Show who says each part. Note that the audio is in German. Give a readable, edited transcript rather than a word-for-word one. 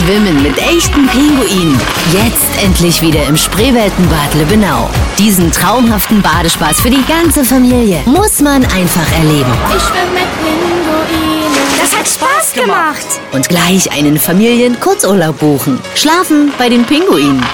Speaker 1: Schwimmen mit echten Pinguinen. Jetzt endlich wieder im Spreeweltenbad Lübbenau. Diesen traumhaften Badespaß für die ganze Familie muss man einfach erleben.
Speaker 2: Ich schwimme mit Pinguinen.
Speaker 3: Das hat Spaß gemacht.
Speaker 1: Und gleich einen Familien-Kurzurlaub buchen. Schlafen bei den Pinguinen.